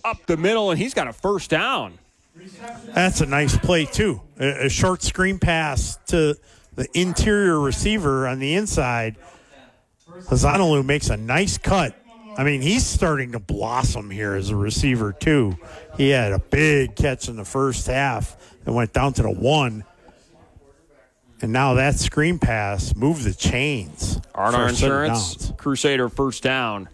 up the middle, and he's got a first down. That's a nice play, too. A short screen pass to the interior receiver on the inside. Hazanolu makes a nice cut. I mean, he's starting to blossom here as a receiver, too. He had a big catch in the first half that went down to the 1. And now that screen pass moved the chains. Arnar Insurance, Crusader first down.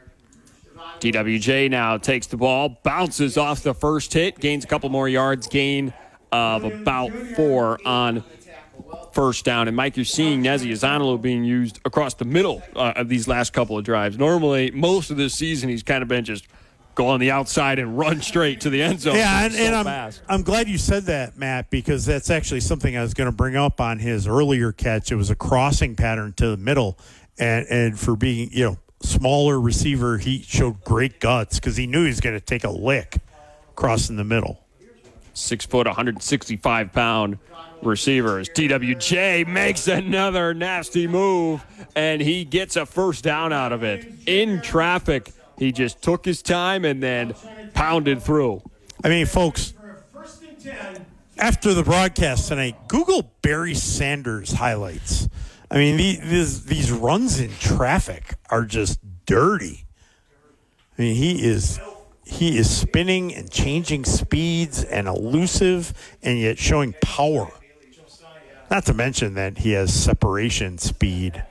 DWJ now takes the ball, bounces off the first hit, gains a couple more yards, gain of about 4 on first down. And, Mike, you're seeing Nezi Hazanolu being used across the middle of these last couple of drives. Normally, most of this season, he's kind of been just go on the outside and run straight to the end zone. Yeah, and I'm glad you said that, Matt, because that's actually something I was going to bring up on his earlier catch. It was a crossing pattern to the middle, and for being, smaller receiver, he showed great guts because he knew he was going to take a lick crossing the middle. 6 foot, 165-pound receivers. DWJ makes another nasty move, and he gets a first down out of it. In traffic, he just took his time and then pounded through. I mean, folks, after the broadcast tonight, Google Barry Sanders highlights. I mean, these runs in traffic are just dirty. I mean, he is spinning and changing speeds and elusive and yet showing power. Not to mention that he has separation speed.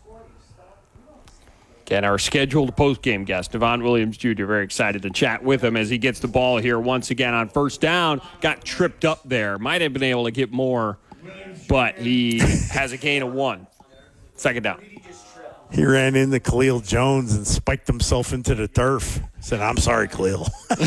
And our scheduled post-game guest, Devon Williams Jr., very excited to chat with him as he gets the ball here once again on first down. Got tripped up there. Might have been able to get more, but he has a gain of 1. Second down. He ran into Khalil Jones and spiked himself into the turf. Said, "I'm sorry, Khalil."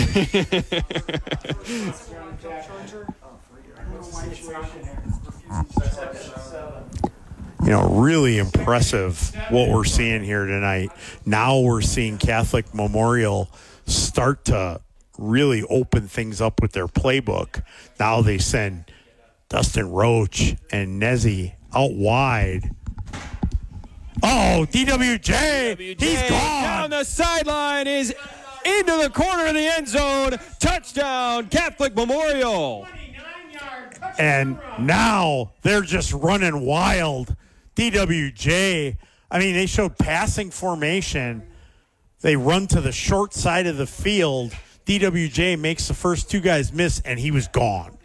Really impressive what we're seeing here tonight. Now we're seeing Catholic Memorial start to really open things up with their playbook. Now they send Dustin Roach and Nezi out wide. Oh, DWJ, he's gone. Down the sideline is into the corner of the end zone. Touchdown, Catholic Memorial. And now they're just running wild. DWJ, I mean, they showed passing formation. They run to the short side of the field. DWJ makes the first 2 guys miss, and he was gone.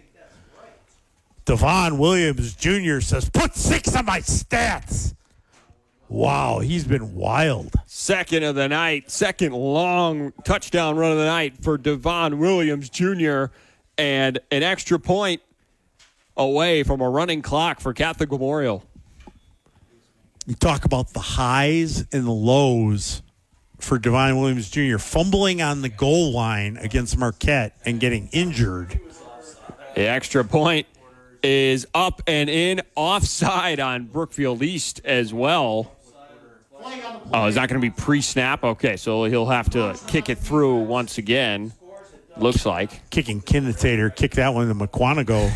Devon Williams Jr. says, "Put 6 on my stats." Wow, he's been wild. Second of the night, second long touchdown run of the night for Devon Williams Jr. and an extra point away from a running clock for Catholic Memorial. You talk about the highs and the lows for Devon Williams Jr. fumbling on the goal line against Marquette and getting injured. The extra point is up and in, offside on Brookfield East as well. Oh, is that going to be pre-snap? Okay, so he'll have to kick it through once again, looks like. Kicking Kinnitator, kick that one to McQuanago.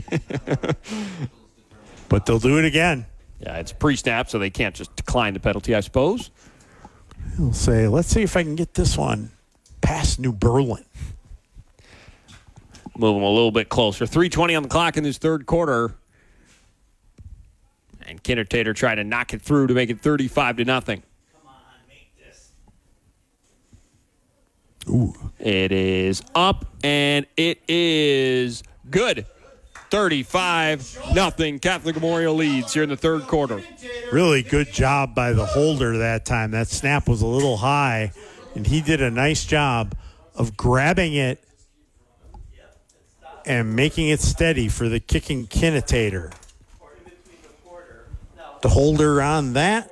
But they'll do it again. Yeah, it's pre-snap, so they can't just decline the penalty, I suppose. He'll say, let's see if I can get this one past New Berlin. Move them a little bit closer. 3:20 on the clock in this third quarter. And Kinnitator tried to knock it through to make it 35-0. Come on, make this. Ooh. It is up, and it is good. 35-0. Catholic Memorial leads here in the third quarter. Really good job by the holder that time. That snap was a little high, and he did a nice job of grabbing it and making it steady for the kicking Kinnitator. The holder on that,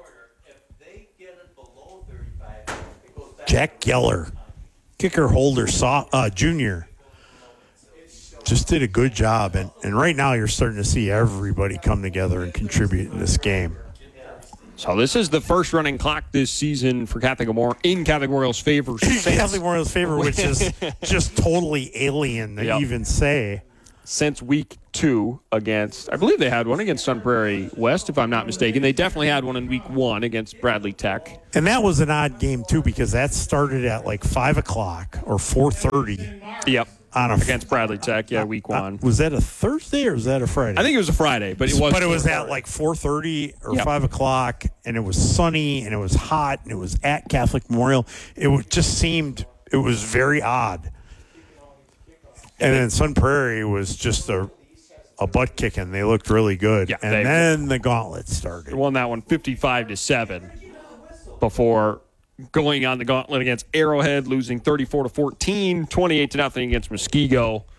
Jack Geller, kicker holder junior, just did a good job. And right now you're starting to see everybody come together and contribute in this game. So this is the first running clock this season for Catholic Memorial in Catholic Memorial's favor. Catholic Memorial's favor, which is just totally alien to even say. since week 2 against, I believe they had one against Sun Prairie West, if I'm not mistaken. They definitely had one in week 1 against Bradley Tech. And that was an odd game, too, because that started at like 5 o'clock or 4:30. Yep. Against Bradley Tech, week 1. Was that a Thursday or was that a Friday? I think it was a Friday, but it was. But it was at like 4:30 or 5 o'clock, and it was sunny, and it was hot, and it was at Catholic Memorial. It was very odd. And then Sun Prairie was just a butt kicking. They looked really good. Yeah, and then the gauntlet started. They won that one 55-7 before going on the gauntlet against Arrowhead, losing 34-14, 28-0 against Muskego.